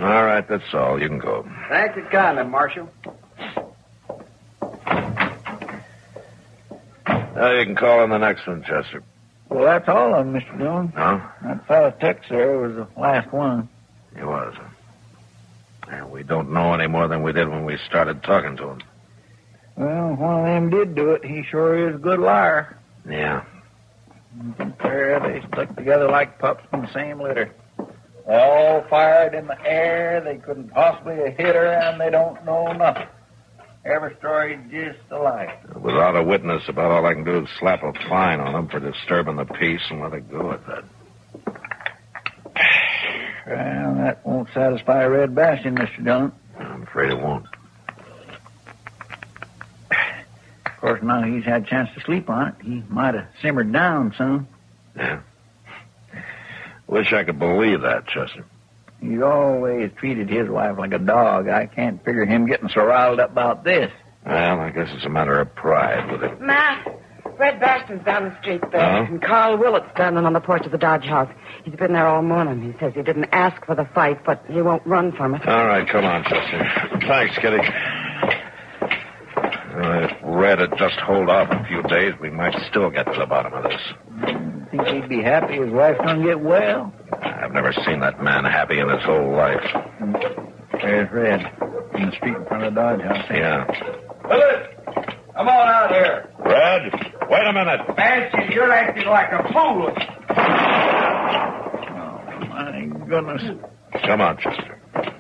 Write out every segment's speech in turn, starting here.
All right, that's all. You can go. Thank you kindly, Marshal. Now you can call on the next one, Chester. Well, that's all of them, Mr. Dillon. No? That fellow Tex there was the last one. He was. And we don't know any more than we did when we started talking to him. Well, if one of them did do it, he sure is a good liar. Yeah. There, they stuck together like pups in the same litter. They all fired in the air. They couldn't possibly have hit her, and they don't know nothing. Every story just alike. Without a witness, about all I can do is slap a fine on them for disturbing the peace and let it go at that. Well, that won't satisfy Red Bastion, Mr. Dillon. I'm afraid it won't. Of course, now he's had a chance to sleep on it. He might have simmered down soon. Yeah. Wish I could believe that, Chester. He's always treated his wife like a dog. I can't figure him getting so riled up about this. Well, I guess it's a matter of pride with him. Matt, Red Bastion's down the street there. Huh? And Carl Willett's standing on the porch of the Dodge House. He's been there all morning. He says he didn't ask for the fight, but he won't run from it. All right, come on, Chester. Thanks, Kitty. If Red had just hold off a few days, we might still get to the bottom of this. Think he'd be happy his wife's gonna get well? I've never seen that man happy in his whole life. There's Red in the street in front of the Dodge House. Yeah. Willis, come on out here. Red, wait a minute. Bastion, you're acting like a fool. Oh, my goodness. Come on, Chester.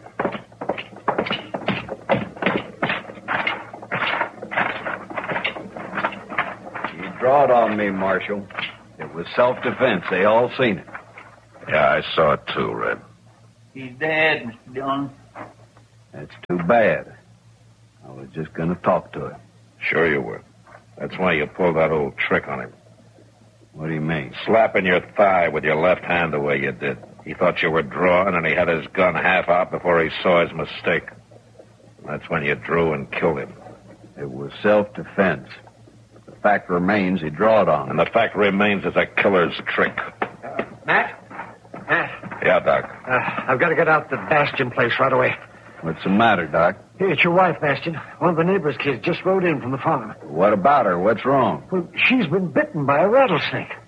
You drawed on me, Marshal. It was self-defense. They all seen it. Yeah, I saw it too, Red. He's dead, Mr. Dillon. That's too bad. I was just going to talk to him. Sure you were. That's why you pulled that old trick on him. What do you mean? Slapping your thigh with your left hand the way you did. He thought you were drawing, and he had his gun half out before he saw his mistake. That's when you drew and killed him. It was self-defense. The fact remains he drawed on And the fact remains it's a killer's trick. Matt? Yeah, Doc. I've got to get out to the Bastion place right away. What's the matter, Doc? Hey, it's your wife, Bastion. One of the neighbor's kids just rode in from the farm. What about her? What's wrong? Well, she's been bitten by a rattlesnake.